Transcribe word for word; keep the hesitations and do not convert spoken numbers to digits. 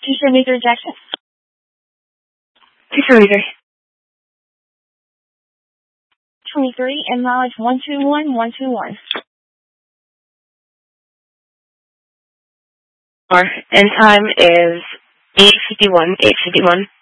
Teacher Meeker Jackson. Teacher Meeker. twenty-three and mileage one two one one two one. Or, and time is eight fifty-one, eight fifty-one.